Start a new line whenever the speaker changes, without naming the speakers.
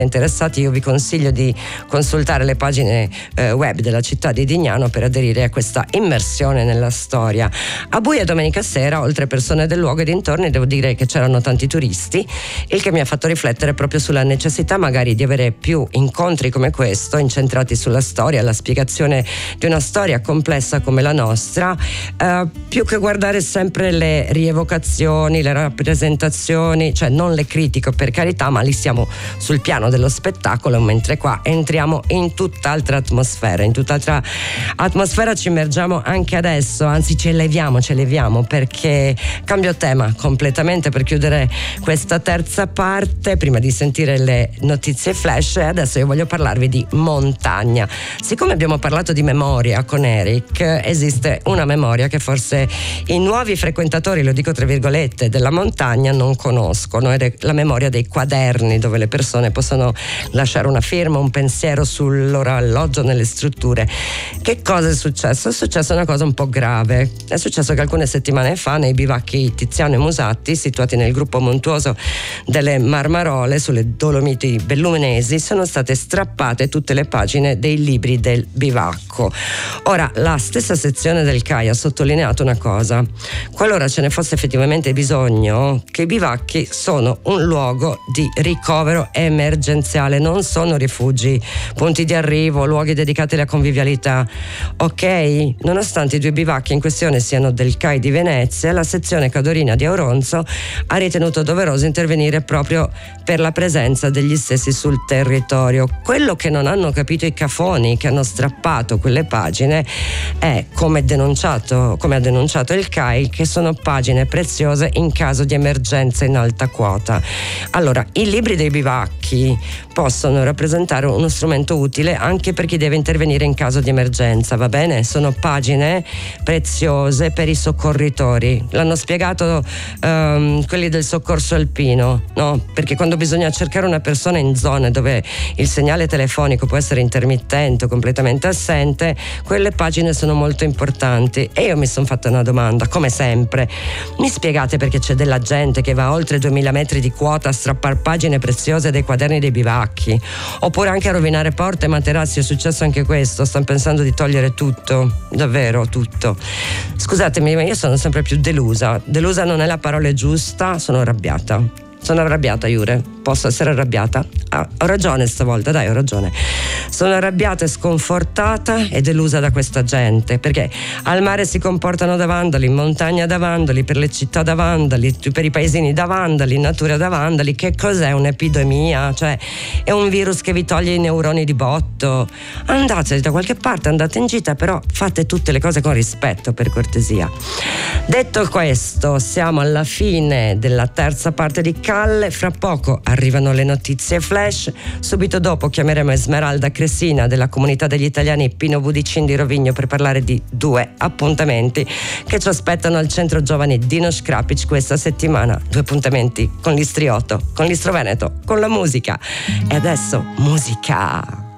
interessati, io vi consiglio di consultare le pagine web della città di Dignano per aderire a questa immersione nella storia. A buia domenica sera, oltre persone del luogo e dintorni, devo dire che c'erano tanti turisti, il che mi ha fatto riflettere proprio sulla necessità magari di avere più incontri come questo, incentrati sulla storia, la spiegazione di una storia complessa come la nostra, più che guardare sempre le rievocazioni, le rappresentazioni, cioè non le critico per carità, ma li siamo sul piano dello spettacolo, mentre qua entriamo in tutt'altra atmosfera, ci immergiamo anche adesso, anzi ci eleviamo perché cambio tema completamente per chiudere questa terza parte, prima di sentire le notizie flash. Adesso io voglio parlarvi di montagna. Siccome abbiamo parlato di memoria con Eric, esiste una memoria che forse i nuovi frequentatori, lo dico tra virgolette, della montagna non conoscono, ed è la memoria dei quaderni, dove le persone possono lasciare una firma, un pensiero sul loro alloggio nelle strutture. Che cosa è successo? È successa una cosa un po' grave. È successo che alcune settimane fa nei bivacchi Tiziano e Musatti, situati nel gruppo montuoso delle Marmarole sulle Dolomiti Belluminesi, sono state strappate tutte le pagine dei libri del bivacco. Ora, la stessa sezione del CAI ha sottolineato una cosa: qualora ce ne fosse effettivamente bisogno, che i bivacchi sono un luogo di ricovero emergenziale, non sono rifugi, punti di arrivo, luoghi dedicati alla convivialità. Ok? Nonostante i due bivacchi in questione siano del CAI di Venezia, la sezione Cadorina di Auronzo ha ritenuto doveroso intervenire proprio per la presenza degli stessi sul territorio. Quello che non hanno capito i cafoni che hanno strappato quelle pagine è, come ha denunciato il CAI, che sono pagine preziose in caso di emergenza in alta quota. Allora, i libri dei bivacchi possono rappresentare uno strumento utile anche per chi deve intervenire in caso di emergenza, va bene? Sono pagine preziose per i soccorritori. L'hanno spiegato quelli del soccorso alpino, no? Perché quando bisogna cercare una persona in zone dove il segnale telefonico può essere intermittente o completamente assente, quelle pagine sono molto importanti. E io mi sono fatta una domanda, come sempre: mi spiegate perché c'è della gente che va a oltre 2000 metri di quota a strappare pagine preziose dei quaderni dei bivacchi, oppure anche a rovinare porte e materassi? È successo anche questo, stanno pensando di togliere tutto, davvero tutto. Scusatemi, ma io sono sempre più delusa non è la parola giusta, sono arrabbiata, Jure, posso essere arrabbiata? Ho ragione stavolta, dai, ho ragione. Sono arrabbiata e sconfortata e delusa da questa gente, perché al mare si comportano da vandali, in montagna da vandali, per le città da vandali, per i paesini da vandali, in natura da vandali. Che cos'è un'epidemia? Cioè, è un virus che vi toglie i neuroni di botto. Andate da qualche parte, andate in gita, però fate tutte le cose con rispetto, per cortesia. Detto questo, siamo alla fine della terza parte di Calle. Fra poco arrivano le notizie flash, subito dopo chiameremo Esmeralda Cressina della comunità degli italiani Pino Budicin di Rovigno per parlare di 2 appuntamenti che ci aspettano al centro giovani Dino Scrapic questa settimana. 2 appuntamenti con l'Istriotto, con l'Istro Veneto, con la musica. E adesso musica.